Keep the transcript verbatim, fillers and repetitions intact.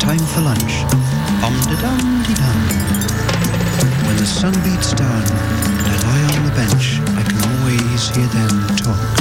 time for lunch. Om-de-dum-de-dum. When the sun beats down and I lie on the bench, I can always hear them talk.